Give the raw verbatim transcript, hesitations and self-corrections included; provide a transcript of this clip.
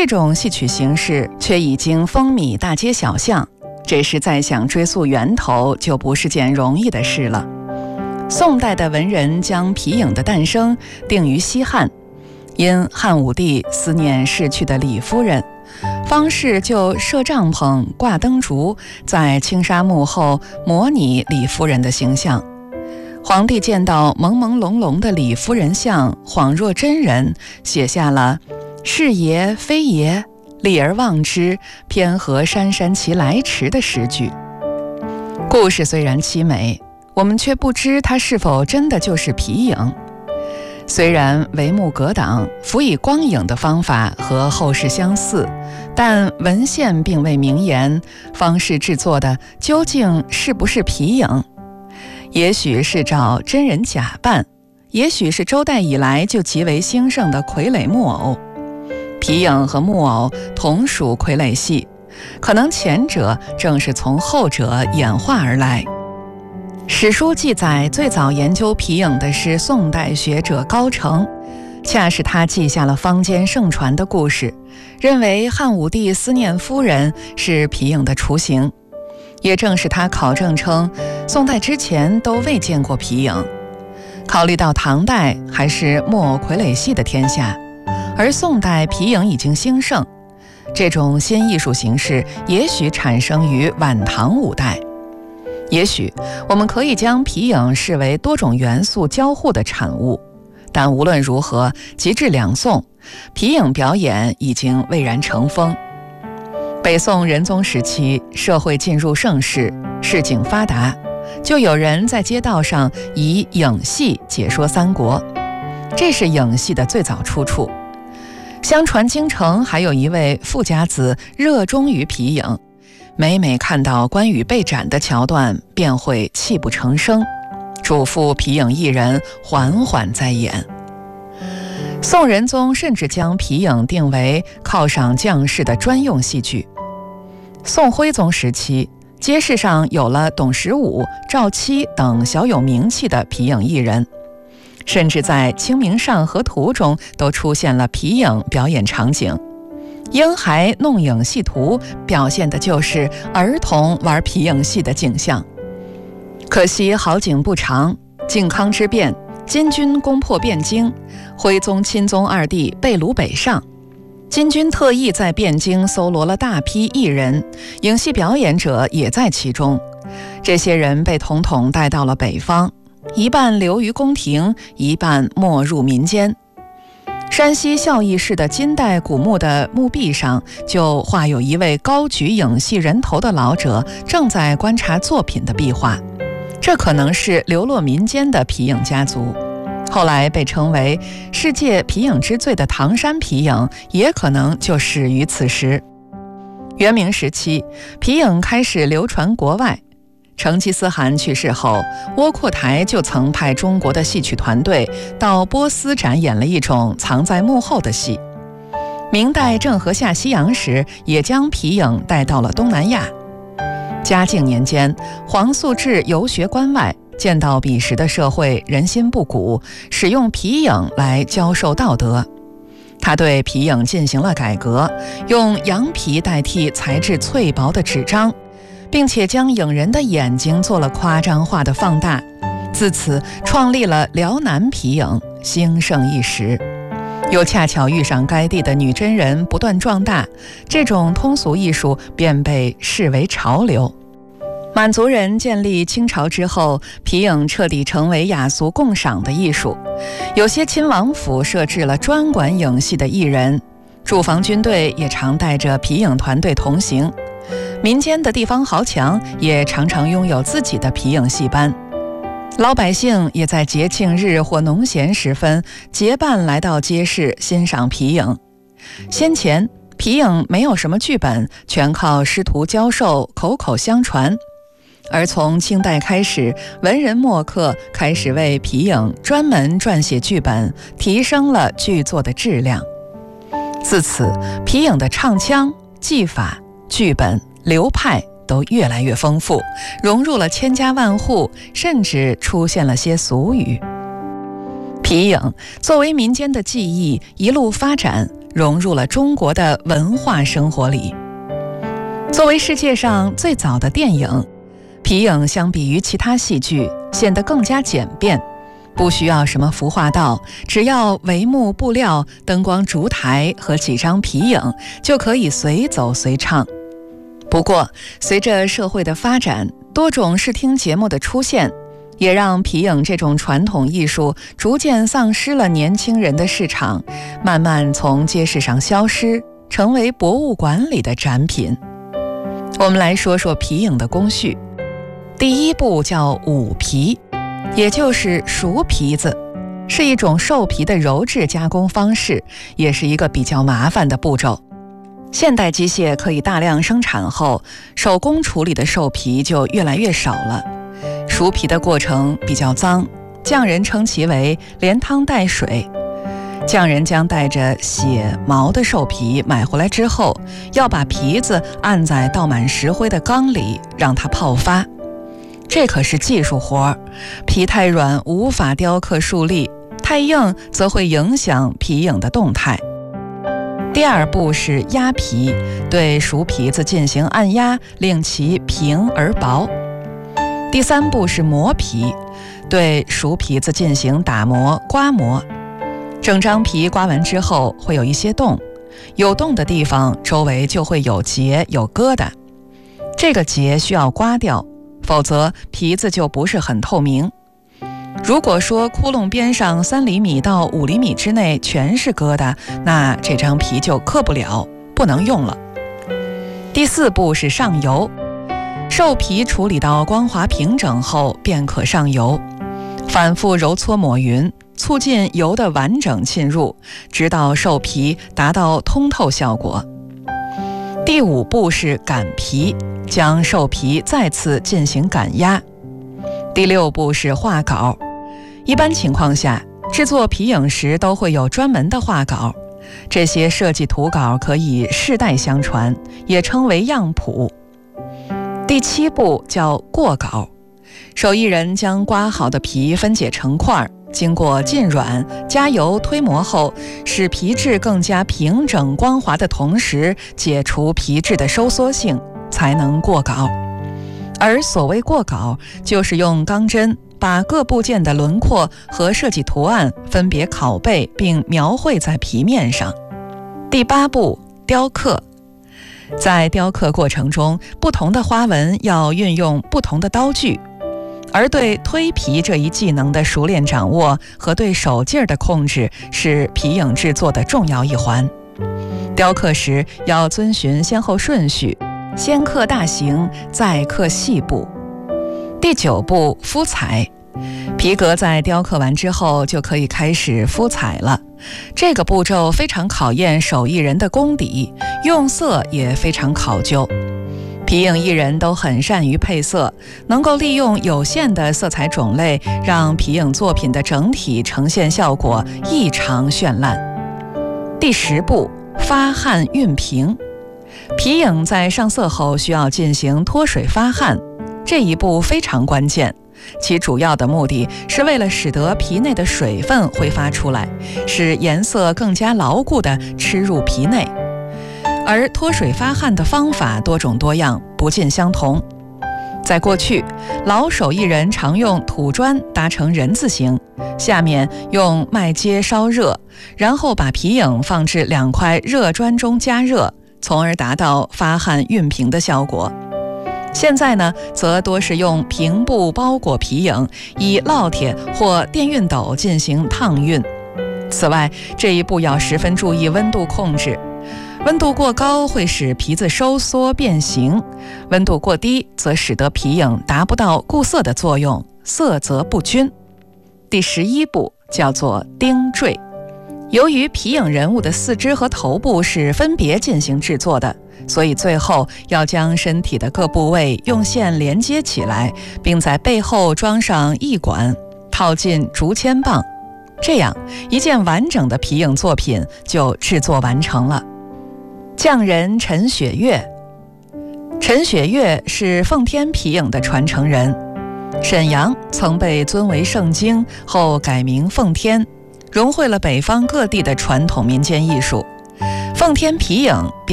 这种戏曲形式却已经风靡大街小巷，这时再想追溯源头就不是件容易的事了。宋代的文人将皮影的诞生定于西汉，因汉武帝思念逝去的李夫人，方士就设帐篷挂灯烛，在青纱幕后模拟李夫人的形象。皇帝见到朦朦胧胧的李夫人像，恍若真人，写下了是爷非爷，立而望之，偏何姗姗其来迟的诗句。故事虽然凄美，我们却不知它是否真的就是皮影。虽然帷幕隔挡，辅以光影的方法和后世相似，但文献并未明言方士制作的究竟是不是皮影。也许是照真人假扮，也许是周代以来就极为兴盛的傀儡木偶。皮影和木偶同属傀儡戏，可能前者正是从后者演化而来。史书记载，最早研究皮影的是宋代学者高澄，恰是他记下了坊间盛传的故事，认为汉武帝思念夫人是皮影的雏形。也正是他考证称，宋代之前都未见过皮影。考虑到唐代还是木偶傀儡戏的天下，而宋代皮影已经兴盛，这种新艺术形式也许产生于晚唐五代。也许我们可以将皮影视为多种元素交互的产物，但无论如何，及至两宋，皮影表演已经蔚然成风。北宋仁宗时期，社会进入盛世，市井发达，就有人在街道上以影戏解说三国，这是影戏的最早出处。相传京城还有一位富家子热衷于皮影，每每看到关羽被斩的桥段，便会泣不成声，嘱咐皮影艺人缓缓再演。宋仁宗甚至将皮影定为犒赏将士的专用戏剧。宋徽宗时期，街市上有了董十五、赵七等小有名气的皮影艺人，甚至在《清明上河图》中都出现了皮影表演场景。婴孩弄影戏图表现的就是儿童玩皮影戏的景象。可惜好景不长，靖康之变，金军攻破汴京，徽宗钦宗二帝被掳北上。金军特意在汴京搜罗了大批艺人，影戏表演者也在其中。这些人被统统带到了北方，一半留于宫廷，一半没入民间。山西孝义市的金代古墓的墓壁上，就画有一位高举影戏人头的老者正在观察作品的壁画，这可能是流落民间的皮影家族。后来被称为世界皮影之最的唐山皮影，也可能就始于此时。元明时期，皮影开始流传国外。成吉思汗去世后，窝阔台就曾派中国的戏曲团队到波斯展演了一种藏在幕后的戏。明代郑和下西洋时，也将皮影带到了东南亚。嘉靖年间，黄素志游学关外，见到彼时的社会人心不古，使用皮影来教授道德。他对皮影进行了改革，用羊皮代替材质脆薄的纸张，并且将影人的眼睛做了夸张化的放大，自此创立了辽南皮影，兴盛一时。又恰巧遇上该地的女真人不断壮大，这种通俗艺术便被视为潮流。满族人建立清朝之后，皮影彻底成为雅俗共赏的艺术。有些亲王府设置了专管影戏的艺人，驻防军队也常带着皮影团队同行。民间的地方豪强也常常拥有自己的皮影戏班。老百姓也在节庆日或农闲时分结伴来到街市欣赏皮影。先前皮影没有什么剧本，全靠师徒教授口口相传。而从清代开始，文人墨客开始为皮影专门撰写剧本，提升了剧作的质量。自此，皮影的唱腔、技法、剧本、流派都越来越丰富，融入了千家万户，甚至出现了些俗语。皮影作为民间的技艺，一路发展， 融入了中国的文化生活里。作为世界上最早的电影，皮影相比于其他戏剧显得更加简便，不需要什么服化道，只要帷幕、布料、灯光、烛台和几张皮影就可以随走随唱。不过，随着社会的发展，多种视听节目的出现，也让皮影这种传统艺术逐渐丧失了年轻人的市场，慢慢从街市上消失，成为博物馆里的展品。我们来说说皮影的工序。第一步叫捂皮，也就是熟皮子，是一种兽皮的鞣制加工方式，也是一个比较麻烦的步骤。现代机械可以大量生产后，手工处理的兽皮就越来越少了。熟皮的过程比较脏，匠人称其为连汤带水。匠人将带着血毛的兽皮买回来之后，要把皮子按在倒满石灰的缸里，让它泡发。这可是技术活，皮太软无法雕刻竖立，太硬则会影响皮影的动态。第二步是压皮，对熟皮子进行按压，令其平而薄。第三步是磨皮，对熟皮子进行打磨、刮磨。整张皮刮完之后会有一些洞，有洞的地方周围就会有结、有疙瘩，这个结需要刮掉，否则皮子就不是很透明。如果说窟窿边上三厘米到五厘米之内全是疙瘩，那这张皮就刻不了，不能用了。第四步是上油，兽皮处理到光滑平整后便可上油，反复揉搓抹匀，促进油的完整浸入，直到兽皮达到通透效果。第五步是擀皮，将兽皮再次进行擀压。第六步是画稿，一般情况下，制作皮影时都会有专门的画稿，这些设计图稿可以世代相传，也称为样谱。第七步叫过稿，手艺人将刮好的皮分解成块，经过浸软、加油推磨后，使皮质更加平整光滑的同时，解除皮质的收缩性，才能过稿。而所谓过稿，就是用钢针把各部件的轮廓和设计图案分别拷贝并描绘在皮面上。第八步，雕刻。在雕刻过程中，不同的花纹要运用不同的刀具，而对推皮这一技能的熟练掌握和对手劲儿的控制是皮影制作的重要一环。雕刻时要遵循先后顺序，先刻大形，再刻细部。第九步，敷彩。皮革在雕刻完之后就可以开始敷彩了，这个步骤非常考验手艺人的功底，用色也非常考究。皮影艺人都很善于配色，能够利用有限的色彩种类，让皮影作品的整体呈现效果异常绚烂。第十步，发汗熨平。皮影在上色后需要进行脱水发汗，这一步非常关键，其主要的目的是为了使得皮内的水分挥发出来，使颜色更加牢固地吃入皮内。而脱水发汗的方法多种多样，不尽相同。在过去，老手艺人常用土砖搭成人字形，下面用麦秸烧热，然后把皮影放置两块热砖中加热，从而达到发汗熨平的效果。现在呢，则多是用平布包裹皮影，以烙铁或电熨斗进行烫熨。此外，这一步要十分注意温度控制。温度过高会使皮子收缩变形，温度过低则使得皮影达不到固色的作用，色泽不均。第十一步叫做钉缀。由于皮影人物的四肢和头部是分别进行制作的，所以最后要将身体的各部位用线连接起来，并在背后装上翼管，套进竹签棒，这样一件完整的皮影作品就制作完成了。匠人陈雪月，陈雪月是奉天皮影的传承人，沈阳曾被尊为圣经，后改名奉天，融汇了北方各地的传统民间艺术。 奉天皮影